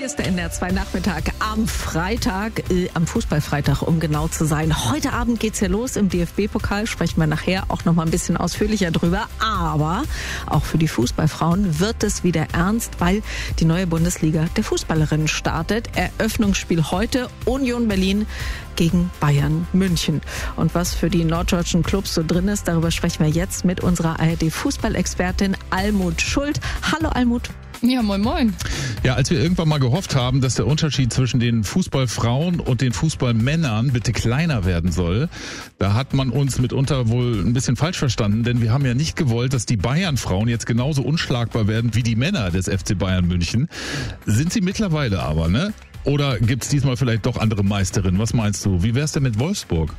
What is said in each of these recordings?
Hier ist der NDR 2 Nachmittag am Freitag, am Fußballfreitag, um genau zu sein. Heute Abend geht's ja los im DFB-Pokal, sprechen wir nachher auch noch mal ein bisschen ausführlicher drüber. Aber auch für die Fußballfrauen wird es wieder ernst, weil die neue Bundesliga der Fußballerinnen startet. Eröffnungsspiel heute, Union Berlin gegen Bayern München. Und was für die norddeutschen Clubs so drin ist, darüber sprechen wir jetzt mit unserer ARD-Fußballexpertin Almut Schuld. Hallo Almut. Ja, moin moin. Ja, als wir irgendwann mal gehofft haben, dass der Unterschied zwischen den Fußballfrauen und den Fußballmännern bitte kleiner werden soll, da hat man uns mitunter wohl ein bisschen falsch verstanden, denn wir haben ja nicht gewollt, dass die Bayern-Frauen jetzt genauso unschlagbar werden wie die Männer des FC Bayern München. Sind sie mittlerweile aber, ne? Oder gibt's diesmal vielleicht doch andere Meisterinnen? Was meinst du? Wie wär's denn mit Wolfsburg?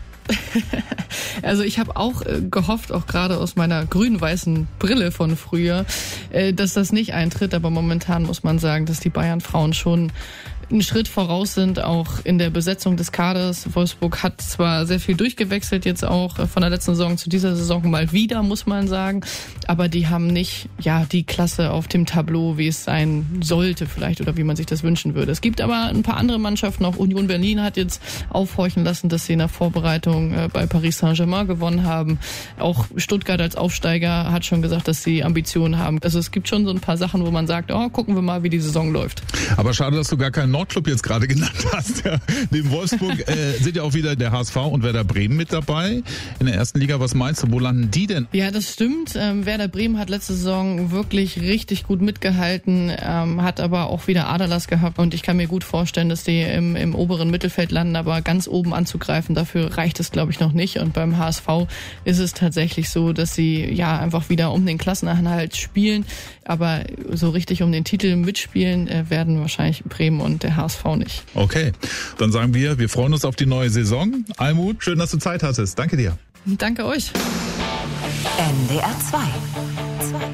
Also ich habe auch gehofft, auch gerade aus meiner grün-weißen Brille von früher, dass das nicht eintritt. Aber momentan muss man sagen, dass die Bayern-Frauen schon einen Schritt voraus sind, auch in der Besetzung des Kaders. Wolfsburg hat zwar sehr viel durchgewechselt, jetzt auch von der letzten Saison zu dieser Saison mal wieder, muss man sagen. Aber die haben nicht die Klasse auf dem Tableau, wie es sein sollte vielleicht oder wie man sich das wünschen würde. Es gibt aber ein paar andere Mannschaften, auch Union Berlin hat jetzt aufhorchen lassen, dass sie in der Vorbereitung bei Paris Saint-Germain gewonnen haben. Auch Stuttgart als Aufsteiger hat schon gesagt, dass sie Ambitionen haben. Also es gibt schon so ein paar Sachen, wo man sagt, gucken wir mal, wie die Saison läuft. Aber schade, dass du gar keinen Nordclub jetzt gerade genannt hast. Ja. Neben Wolfsburg sind ja auch wieder der HSV und Werder Bremen mit dabei in der ersten Liga. Was meinst du, wo landen die denn? Ja, das stimmt. Werder Bremen hat letzte Saison wirklich richtig gut mitgehalten, hat aber auch wieder Aderlass gehabt und ich kann mir gut vorstellen, dass die im oberen Mittelfeld landen, aber ganz oben anzugreifen, dafür reicht es, glaube ich, noch nicht. Und beim HSV ist es tatsächlich so, dass sie einfach wieder um den Klassenerhalt spielen, aber so richtig um den Titel mitspielen werden wahrscheinlich Bremen und der HSV nicht. Okay, dann sagen wir freuen uns auf die neue Saison. Almut, schön, dass du Zeit hattest. Danke dir. Danke euch. NDR 2.